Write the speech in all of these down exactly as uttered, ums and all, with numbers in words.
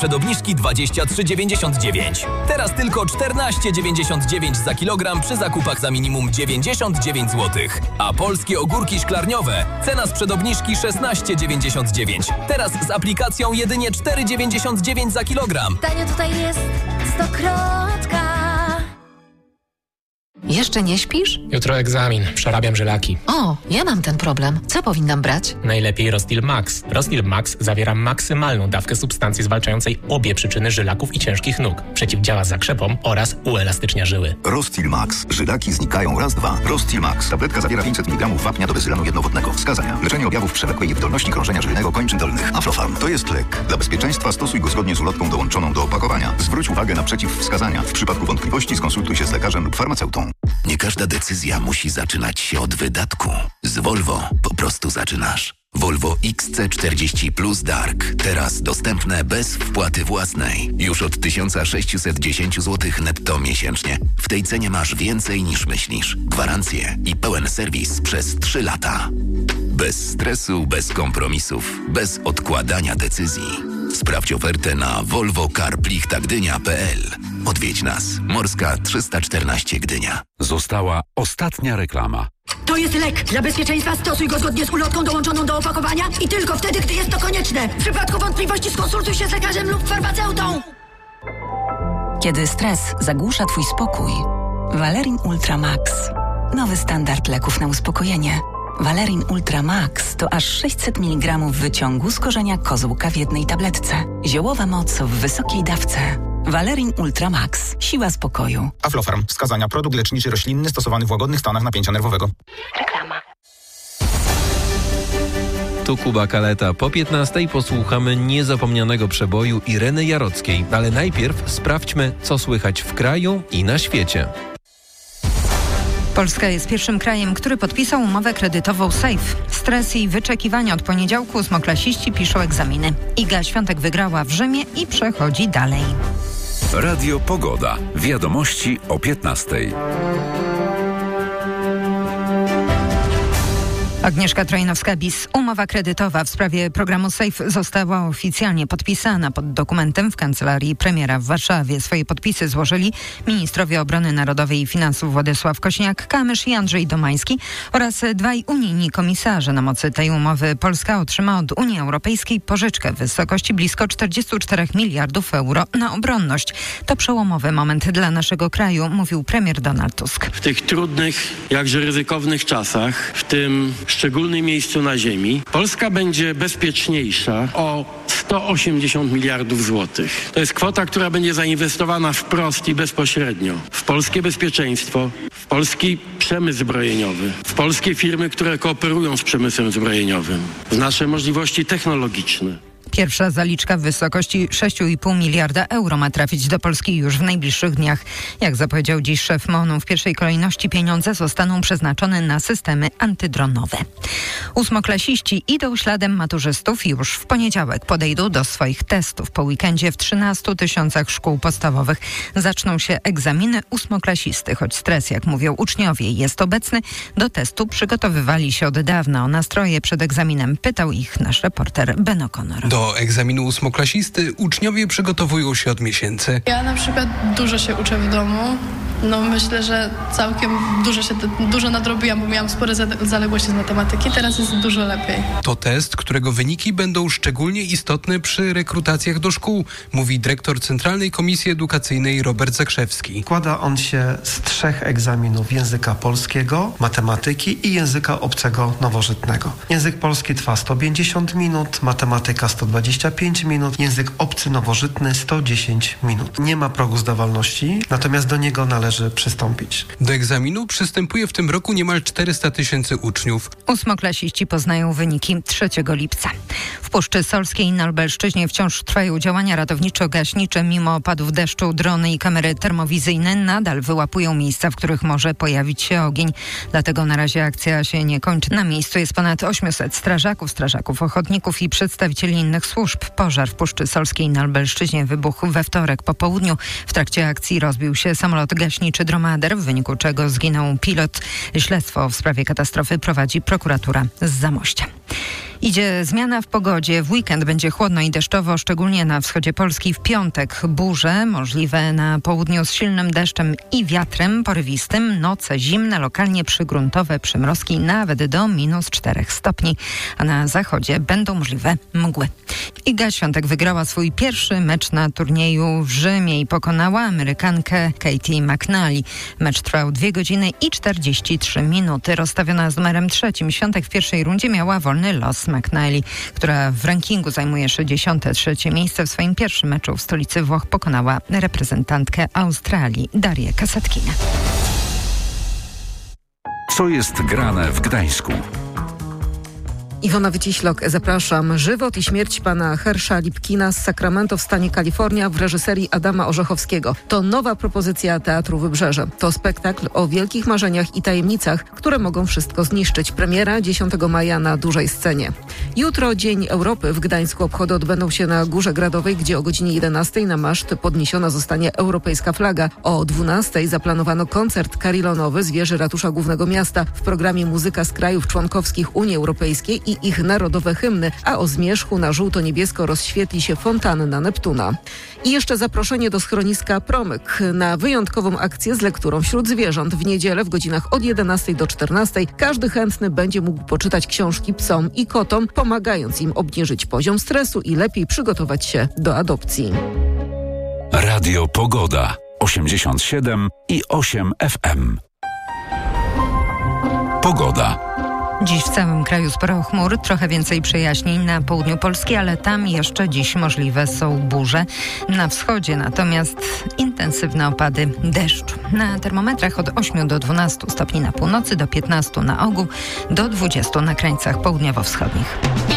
Przed obniżki dwadzieścia trzy dziewięćdziesiąt dziewięć. Teraz tylko czternaście dziewięćdziesiąt dziewięć za kilogram przy zakupach za minimum dziewięćdziesiąt dziewięć złotych. A polskie ogórki szklarniowe cena sprzed obniżki szesnaście dziewięćdziesiąt dziewięć. Teraz z aplikacją jedynie cztery dziewięćdziesiąt dziewięć za kilogram. Tanio tutaj jest stokrotka. Jeszcze nie śpisz? Jutro egzamin. Przerabiam żylaki. O, ja mam ten problem. Co powinnam brać? Najlepiej Rostil Max. Rostil Max zawiera maksymalną dawkę substancji zwalczającej obie przyczyny żylaków i ciężkich nóg. Przeciwdziała zakrzepom oraz uelastycznia żyły. Rostil Max. Żylaki znikają raz, dwa. Rostil Max. Tabletka zawiera pięćset miligramów wapnia do bezylanu jednowodnego. Wskazania. Leczenie objawów przewlekłej niewydolności krążenia żylnego kończyn dolnych. Aflofarm. To jest lek. Dla bezpieczeństwa stosuj go zgodnie z ulotką dołączoną do opakowania. Zwróć uwagę na przeciwwskazania. W przypadku wątpliwości skonsultuj się z lekarzem lub farmaceutą. Nie każda decyzja musi zaczynać się od wydatku. Z Volvo po prostu zaczynasz. Volvo X C czterdzieści Plus Dark. Teraz dostępne bez wpłaty własnej. Już od tysiąc sześćset dziesięć złotych netto miesięcznie. W tej cenie masz więcej niż myślisz. Gwarancję i pełen serwis przez trzy lata. Bez stresu, bez kompromisów, bez odkładania decyzji. Sprawdź ofertę na volvo car plichta gdynia kropka p l. Odwiedź nas. Morska trzysta czternaście Gdynia. Została ostatnia reklama. To jest lek. Dla bezpieczeństwa stosuj go zgodnie z ulotką dołączoną do opakowania i tylko wtedy, gdy jest to konieczne. W przypadku wątpliwości skonsultuj się z lekarzem lub farmaceutą. Kiedy stres zagłusza twój spokój, Valerin Ultra Max. Nowy standard leków na uspokojenie. Valerin Ultra Max to aż sześćset miligramów wyciągu z korzenia kozłka w jednej tabletce. Ziołowa moc w wysokiej dawce. Valerin Ultra Max. Siła spokoju. Aflofarm. Wskazania. Produkt leczniczy roślinny stosowany w łagodnych stanach napięcia nerwowego. Reklama. Tu Kuba Kaleta. Po piętnastej posłuchamy niezapomnianego przeboju Ireny Jarockiej. Ale najpierw sprawdźmy, co słychać w kraju i na świecie. Polska jest pierwszym krajem, który podpisał umowę kredytową SAFE. Stres i wyczekiwania od poniedziałku ósmoklasiści piszą egzaminy. Iga Świątek wygrała w Rzymie i przechodzi dalej. Radio Pogoda. Wiadomości o piętnastej. Agnieszka Trojnowska-Bis. Umowa kredytowa w sprawie programu SAFE została oficjalnie podpisana. Pod dokumentem w kancelarii premiera w Warszawie swoje podpisy złożyli ministrowie obrony narodowej i finansów Władysław Kośniak-Kamysz i Andrzej Domański oraz dwaj unijni komisarze. Na mocy tej umowy Polska otrzyma od Unii Europejskiej pożyczkę w wysokości blisko czterdzieści cztery miliardów euro na obronność. To przełomowy moment dla naszego kraju, mówił premier Donald Tusk. W tych trudnych, jakże ryzykownych czasach, w tym szczególnym miejscu na ziemi, Polska będzie bezpieczniejsza o sto osiemdziesiąt miliardów złotych. To jest kwota, która będzie zainwestowana wprost i bezpośrednio w polskie bezpieczeństwo, w polski przemysł zbrojeniowy, w polskie firmy, które kooperują z przemysłem zbrojeniowym, w nasze możliwości technologiczne. Pierwsza zaliczka w wysokości sześć i pół miliarda euro ma trafić do Polski już w najbliższych dniach. Jak zapowiedział dziś szef M O N-u, w pierwszej kolejności pieniądze zostaną przeznaczone na systemy antydronowe. Ósmoklasiści idą śladem maturzystów i już w poniedziałek podejdą do swoich testów. Po weekendzie w trzynastu tysiącach szkół podstawowych zaczną się egzaminy ósmoklasisty. Choć stres, jak mówią uczniowie, jest obecny, do testu przygotowywali się od dawna. O nastroje przed egzaminem pytał ich nasz reporter Ben O'Connor. Do egzaminu ósmoklasisty uczniowie przygotowują się od miesięcy. Ja na przykład dużo się uczę w domu. No myślę, że całkiem dużo się dużo nadrobiłam, bo miałam spore zaległości z matematyki. Teraz jest dużo lepiej. To test, którego wyniki będą szczególnie istotne przy rekrutacjach do szkół, mówi dyrektor Centralnej Komisji Edukacyjnej Robert Zakrzewski. Składa on się z trzech egzaminów: języka polskiego, matematyki i języka obcego nowożytnego. Język polski trwa sto pięćdziesiąt minut, matematyka sto dwadzieścia pięć minut, język obcy nowożytny sto dziesięć minut. Nie ma progu zdawalności, natomiast do niego należy przystąpić. Do egzaminu przystępuje w tym roku niemal czterysta tysięcy uczniów. Ósmoklasiści poznają wyniki trzeciego lipca. W Puszczy Solskiej na Lubelszczyźnie wciąż trwają działania ratowniczo-gaśnicze. Mimo opadów deszczu drony i kamery termowizyjne nadal wyłapują miejsca, w których może pojawić się ogień. Dlatego na razie akcja się nie kończy. Na miejscu jest ponad osiemset strażaków, strażaków ochotników i przedstawicieli innych służb. Pożar w Puszczy Solskiej na Lubelszczyźnie wybuchł we wtorek po południu. W trakcie akcji rozbił się samolot gaśniczy Dromader, w wyniku czego zginął pilot. Śledztwo w sprawie katastrofy prowadzi prokuratura z Zamościa. Idzie zmiana w pogodzie. W weekend będzie chłodno i deszczowo, szczególnie na wschodzie Polski. W piątek burze możliwe na południu z silnym deszczem i wiatrem porywistym. Noce zimne, lokalnie przygruntowe przymrozki nawet do minus czterech stopni. A na zachodzie będą możliwe mgły. Iga Świątek wygrała swój pierwszy mecz na turnieju w Rzymie i pokonała Amerykankę Katie McNally. Mecz trwał dwie godziny i czterdzieści trzy minuty. Rozstawiona z numerem trzecim, Świątek w pierwszej rundzie miała wolny los. McNally, która w rankingu zajmuje sześćdziesiąte trzecie miejsce, w swoim pierwszym meczu w stolicy Włoch pokonała reprezentantkę Australii Darię Kasatkina. Co jest grane w Gdańsku? Iwona Wyciślok, zapraszam. Żywot i śmierć pana Hersha Lipkina z Sacramento w stanie Kalifornia w reżyserii Adama Orzechowskiego. To nowa propozycja Teatru Wybrzeże. To spektakl o wielkich marzeniach i tajemnicach, które mogą wszystko zniszczyć. Premiera dziesiątego maja na dużej scenie. Jutro Dzień Europy w Gdańsku. Obchody odbędą się na Górze Gradowej, gdzie o godzinie jedenastej na maszt podniesiona zostanie europejska flaga. O dwunastej zaplanowano koncert karilonowy z wieży Ratusza Głównego Miasta. W programie muzyka z krajów członkowskich Unii Europejskiej i ich narodowe hymny, a o zmierzchu na żółto-niebiesko rozświetli się fontanna Neptuna. I jeszcze zaproszenie do schroniska Promyk na wyjątkową akcję z lekturą wśród zwierząt. W niedzielę w godzinach od jedenastej do czternastej każdy chętny będzie mógł poczytać książki psom i kotom, pomagając im obniżyć poziom stresu i lepiej przygotować się do adopcji. Radio Pogoda osiemdziesiąt siedem i osiem F M. Pogoda. Dziś w całym kraju sporo chmur, trochę więcej przejaśnień na południu Polski, ale tam jeszcze dziś możliwe są burze. Na wschodzie natomiast intensywne opady deszczu. Na termometrach od ośmiu do dwunastu stopni na północy, do piętnastu na ogół, do dwudziestu na krańcach południowo-wschodnich.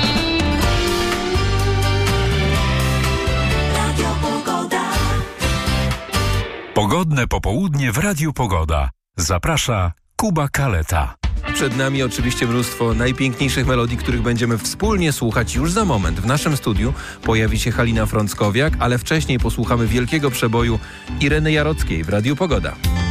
Pogodne popołudnie w Radiu Pogoda. Zaprasza Kuba Kaleta. Przed nami oczywiście mnóstwo najpiękniejszych melodii, których będziemy wspólnie słuchać już za moment. W naszym studiu pojawi się Halina Frąckowiak, ale wcześniej posłuchamy wielkiego przeboju Ireny Jarockiej w Radiu Pogoda.